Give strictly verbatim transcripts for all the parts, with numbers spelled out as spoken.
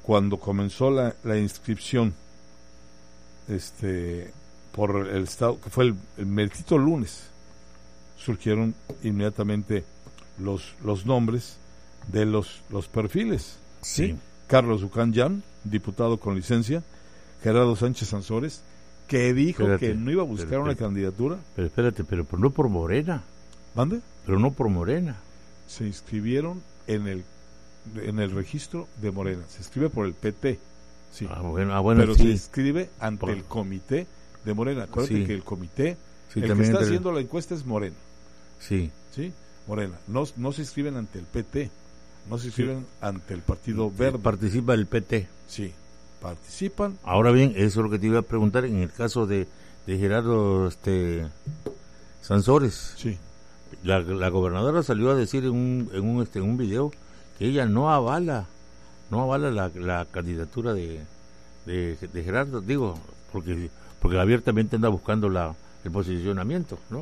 cuando comenzó la, la inscripción, este, por el estado, que fue el, el meritito lunes, surgieron inmediatamente los, los nombres de los, los perfiles. Sí. ¿Sí? Carlos Ucanyán, diputado con licencia, Gerardo Sánchez Sansores, que dijo Espérate, que no iba a buscar pero, una pero, candidatura. Pero espérate, pero, pero no por Morena. ¿Mande? Pero no por Morena. Se inscribieron en el en el registro de Morena. Se inscribe por el P T, sí. Ah, bueno, ah, bueno, pero sí. se inscribe ante Por... el comité de Morena. Acuérdate sí. que el comité, sí, el que está te... haciendo la encuesta es Morena. Sí. ¿Sí? Morena. No, no se inscriben ante el P T, no se inscriben sí. ante el Partido Verde. Participa el P T. Sí, participan. Ahora bien, eso es lo que te iba a preguntar en el caso de, de Gerardo este, Sansores. Sí. La, la gobernadora salió a decir en un, en un, este, en un video que ella no avala, no avala la, la candidatura de, de, de Gerardo, digo, porque, porque abiertamente anda buscando la, el posicionamiento, ¿no?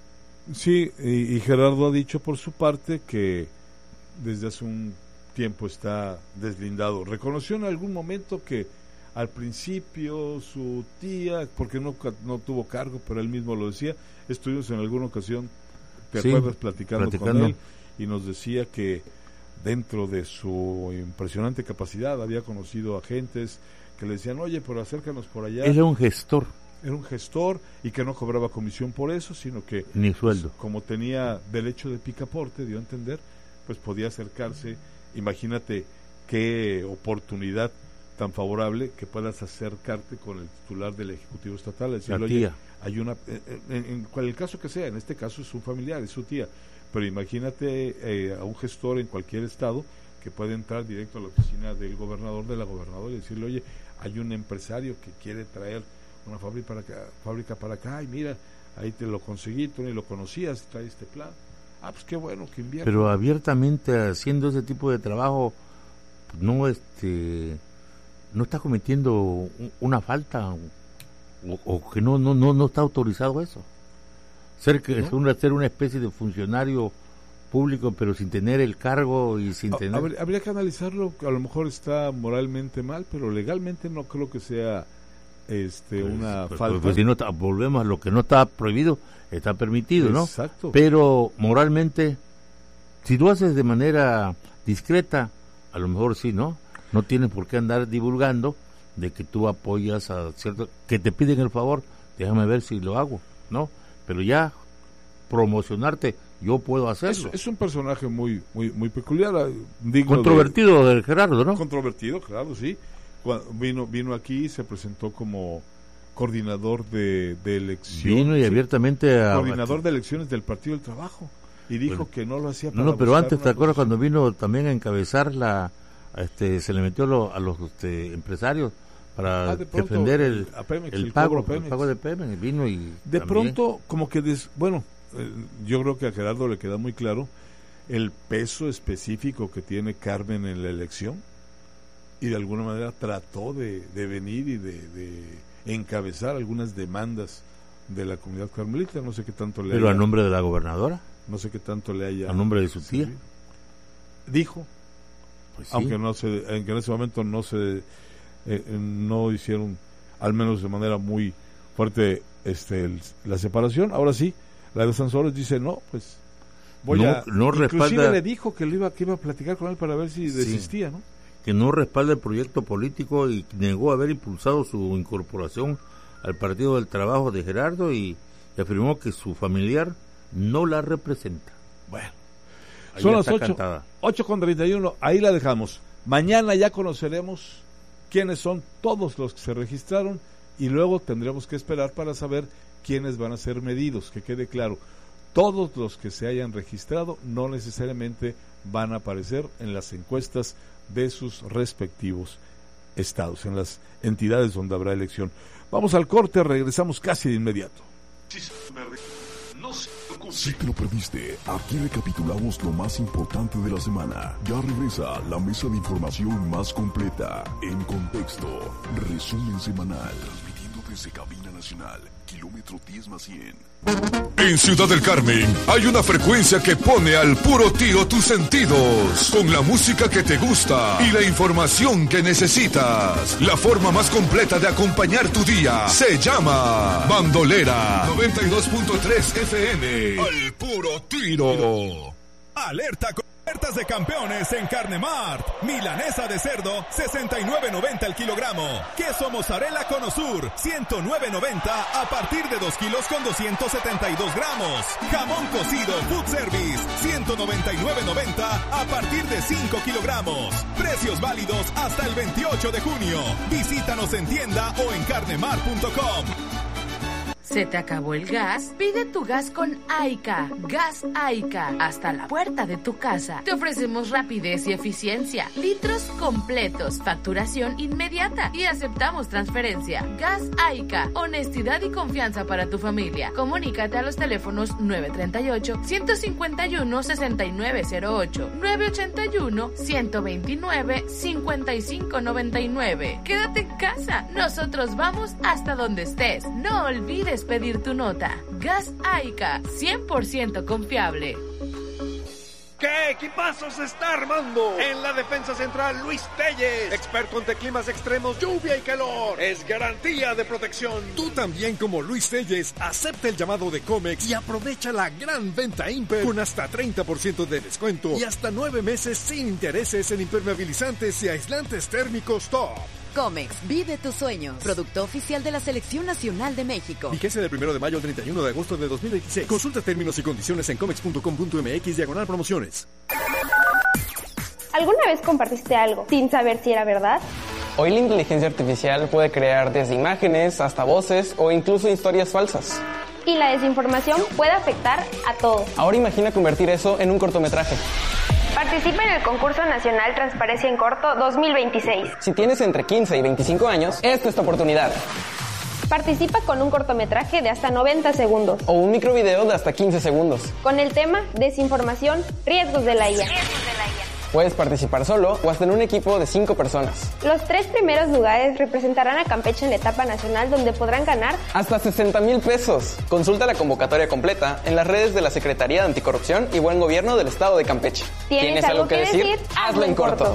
Sí, y, y Gerardo ha dicho por su parte que desde hace un tiempo está deslindado. Reconoció en algún momento que al principio su tía, porque no, no tuvo cargo, pero él mismo lo decía, estuvimos en alguna ocasión, te sí, acuerdas, platicando, platicando con él, y nos decía que dentro de su impresionante capacidad había conocido a gentes que le decían, oye, pero acércanos por allá. Él era un gestor. Era un gestor y que no cobraba comisión por eso, sino que ni sueldo. Pues, como tenía derecho de picaporte, dio a entender, pues podía acercarse. Imagínate qué oportunidad tan favorable que puedas acercarte con el titular del Ejecutivo Estatal, decirle, oye, hay una, en, en, en el caso que sea, en este caso es un familiar, es su tía, pero imagínate eh, a un gestor en cualquier estado que puede entrar directo a la oficina del gobernador, de la gobernadora y decirle, oye, hay un empresario que quiere traer una fábrica para acá, fábrica para acá, y mira, ahí te lo conseguí, tú ni lo conocías, trae este plan. Ah, pues qué bueno que invierta. Pero abiertamente haciendo ese tipo de trabajo, no este no está cometiendo una falta o, o que no no no no está autorizado eso. Ser que ¿no? es una ser una especie de funcionario público, pero sin tener el cargo y sin a, tener. Habría, habría que analizarlo, a lo mejor está moralmente mal, pero legalmente no creo que sea este pues, una pues, falta. Pues, pues si no volvemos a lo que no está prohibido, está permitido, ¿no? Exacto. Pero moralmente, si lo haces de manera discreta, a lo mejor sí, ¿no? No tienes por qué andar divulgando de que tú apoyas a cierto, que te piden el favor, déjame ver si lo hago, ¿no? Pero ya promocionarte, yo puedo hacerlo. Es, es un personaje muy muy muy peculiar, digno controvertido de, del Gerardo, ¿no? Controvertido, claro, sí. Cuando vino vino aquí, se presentó como coordinador de, de elecciones. Vino y sí, abiertamente a... Coordinador de elecciones del Partido del Trabajo. Y dijo bueno, que no lo hacía para... No, no, pero antes, ¿te acuerdas cuando vino también a encabezar la... este se le metió lo, a los este, empresarios para ah, de pronto, defender el, a Pemex, el, el, pago, Pemex. el pago de Pemex? Vino y... De también, pronto, como que... Des, bueno, eh, yo creo que a Gerardo le queda muy claro el peso específico que tiene Carmen en la elección. Y de alguna manera trató de, de venir y de, de encabezar algunas demandas de la comunidad carmelita, no sé qué tanto le pero haya, a nombre de la gobernadora, no sé qué tanto le haya a nombre de su tía, servido. Dijo, pues sí, aunque no se, aunque en ese momento no se eh, no hicieron, al menos de manera muy fuerte, este el, la separación. Ahora sí, la de Sansores dice no, pues voy no, a, no inclusive respalda, le dijo que lo iba que iba a platicar con él para ver si sí. desistía, ¿no? Que no respalda el proyecto político y negó haber impulsado su incorporación al Partido del Trabajo de Gerardo y, y afirmó que su familiar no la representa. Bueno, ahí son las ocho, ocho con treinta y uno, ahí la dejamos. Mañana ya conoceremos quiénes son todos los que se registraron y luego tendremos que esperar para saber quiénes van a ser medidos, que quede claro. Todos los que se hayan registrado no necesariamente van a aparecer en las encuestas de sus respectivos estados, en las entidades donde habrá elección. Vamos al corte, regresamos casi de inmediato. Si te lo perdiste, aquí recapitulamos lo más importante de la semana. Ya regresa la mesa de información más completa, En Contexto, resumen semanal, transmitiendo desde Cabina Nacional, kilómetro diez más cien. En Ciudad del Carmen hay una frecuencia que pone al puro tiro tus sentidos, con la música que te gusta y la información que necesitas. La forma más completa de acompañar tu día se llama Bandolera noventa y dos punto tres F M. Al puro tiro. Alerta con ofertas de campeones en Carnemart. Milanesa de cerdo, sesenta y nueve noventa el kilogramo. Queso mozzarella Conosur, ciento nueve noventa a partir de dos kilos con doscientos setenta y dos gramos. Jamón cocido Food Service, ciento noventa y nueve noventa a partir de cinco kilogramos. Precios válidos hasta el veintiocho de junio. Visítanos en tienda o en carnemart punto com. ¿Se te acabó el gas? Pide tu gas con Aica. Gas Aica. Hasta la puerta de tu casa. Te ofrecemos rapidez y eficiencia. Litros completos. Facturación inmediata. Y aceptamos transferencia. Gas Aica. Honestidad y confianza para tu familia. Comunícate a los teléfonos nueve tres ocho, uno cinco uno, seis nueve cero ocho, nueve ocho uno, uno dos nueve, cinco cinco nueve nueve. Quédate en casa. Nosotros vamos hasta donde estés. No olvides pedir tu nota. Gas Aica, cien por ciento confiable. ¿Qué equipazo se está armando? En la defensa central, Luis Telles, experto ante climas extremos, lluvia y calor. Es garantía de protección. Tú también, como Luis Telles, acepta el llamado de Comex y aprovecha la gran venta Imper con hasta treinta por ciento de descuento y hasta nueve meses sin intereses en impermeabilizantes y aislantes térmicos top. Comex, vive tus sueños. Producto oficial de la Selección Nacional de México. Vigencia del primero de mayo al treinta y uno de agosto de dos mil veintiséis. Consulta términos y condiciones en comex punto com punto m x diagonal promociones. ¿Alguna vez compartiste algo sin saber si era verdad? Hoy la inteligencia artificial puede crear desde imágenes hasta voces o incluso historias falsas. Y la desinformación puede afectar a todos. Ahora imagina convertir eso en un cortometraje. Participa en el concurso nacional Transparencia en Corto dos mil veintiséis. Si tienes entre quince y veinticinco años, esta es tu oportunidad. Participa con un cortometraje de hasta noventa segundos. O un microvideo de hasta quince segundos. Con el tema Desinformación, riesgos de la I A. Puedes participar solo o hasta en un equipo de cinco personas. Los tres primeros lugares representarán a Campeche en la etapa nacional, donde podrán ganar hasta sesenta mil pesos. Consulta la convocatoria completa en las redes de la Secretaría de Anticorrupción y Buen Gobierno del Estado de Campeche. ¿Tienes, ¿Tienes algo que decir? decir? Hazlo en corto.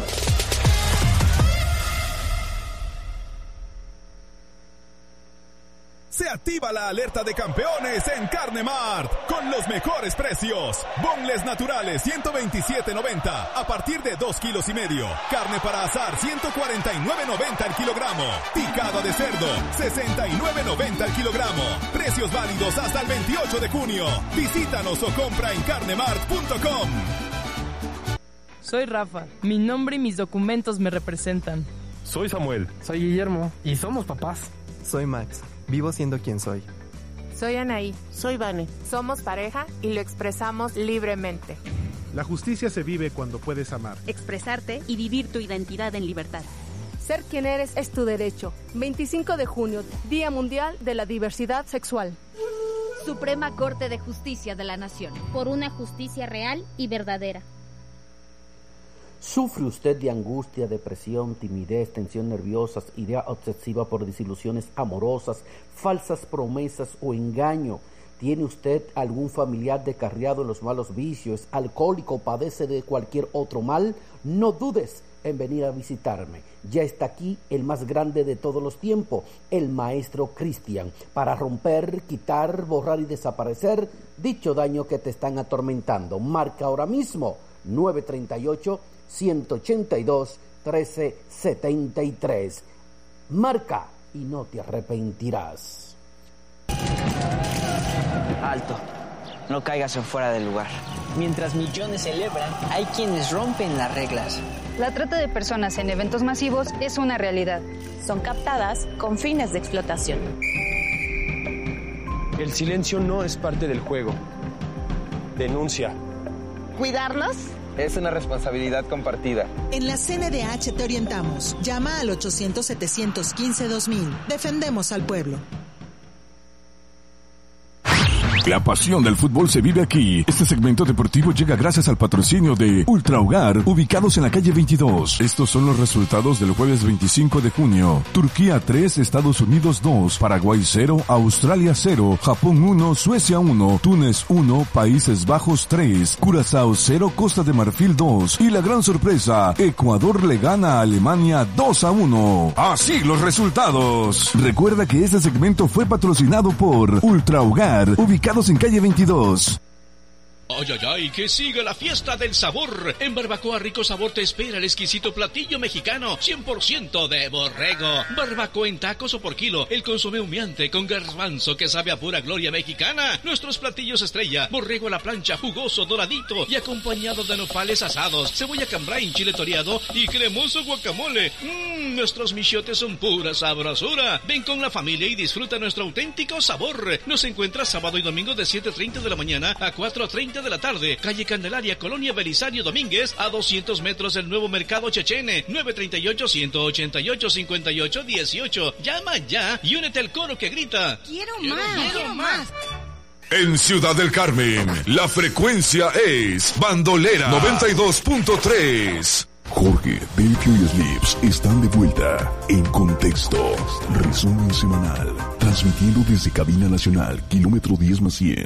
Se activa la alerta de campeones en Carnemart con los mejores precios. Boneless naturales ciento veintisiete noventa a partir de dos kilos y medio. Carne para asar ciento cuarenta y nueve noventa el kilogramo. Picada de cerdo sesenta y nueve noventa el kilogramo. Precios válidos hasta el veintiocho de junio. Visítanos o compra en carnemart punto com. Soy Rafa. Mi nombre y mis documentos me representan. Soy Samuel. Soy Guillermo. Y somos papás. Soy Max. Vivo siendo quien soy. Soy Anaí. Soy Vane. Somos pareja y lo expresamos libremente. La justicia se vive cuando puedes amar, expresarte y vivir tu identidad en libertad. Ser quien eres es tu derecho. veinticinco de junio, Día Mundial de la Diversidad Sexual. Suprema Corte de Justicia de la Nación. Por una justicia real y verdadera. ¿Sufre usted de angustia, depresión, timidez, tensión nerviosa, idea obsesiva por desilusiones amorosas, falsas promesas o engaño? ¿Tiene usted algún familiar descarriado en los malos vicios, es alcohólico o padece de cualquier otro mal? No dudes en venir a visitarme. Ya está aquí el más grande de todos los tiempos, el Maestro Cristian, para romper, quitar, borrar y desaparecer dicho daño que te están atormentando. Marca ahora mismo nueve tres ocho, uno ocho dos, uno tres siete tres. Marca y no te arrepentirás. Alto, no caigas en fuera del lugar. Mientras millones celebran, hay quienes rompen las reglas. La trata de personas en eventos masivos es una realidad. Son captadas con fines de explotación. El silencio no es parte del juego. Denuncia. ¿Cuidarnos? Es una responsabilidad compartida. En la C N D H te orientamos. Llama al ochocientos, setecientos quince, dos mil. Defendemos al pueblo. La pasión del fútbol se vive aquí. Este segmento deportivo llega gracias al patrocinio de Ultra Hogar, ubicados en la calle veintidós. Estos son los resultados del jueves veinticinco de junio. Turquía tres, Estados Unidos dos, Paraguay cero, Australia cero, Japón uno, Suecia uno, Túnez uno, Países Bajos tres, Curazao cero, Costa de Marfil dos. Y la gran sorpresa, Ecuador le gana a Alemania dos a uno. Así los resultados. Recuerda que este segmento fue patrocinado por Ultra Hogar, ubicados en calle veintidós. ¡Ay, ay, ay! ¡Que siga la fiesta del sabor! En Barbacoa Rico Sabor te espera el exquisito platillo mexicano cien por ciento de borrego. Barbacoa en tacos o por kilo. El consomé humeante con garbanzo que sabe a pura gloria mexicana. Nuestros platillos estrella. Borrego a la plancha, jugoso, doradito y acompañado de nopales asados, cebolla cambray, chile toreado y cremoso guacamole. Mmm, nuestros michiotes son pura sabrosura. Ven con la familia y disfruta nuestro auténtico sabor. Nos encuentras sábado y domingo de siete treinta de la mañana a cuatro treinta de la tarde, calle Candelaria, Colonia Belisario Domínguez, a doscientos metros del nuevo mercado Chechene. Nueve treinta y ocho, ciento ochenta y ocho, cincuenta y ocho, dieciocho. Llama ya y únete al coro que grita: ¡Quiero más! ¡Quiero más! En Ciudad del Carmen, la frecuencia es Bandolera noventa y dos punto tres. Jorge, Delphi y Slips están de vuelta en Contexto, resumen semanal, transmitiendo desde Cabina Nacional, kilómetro diez más cien.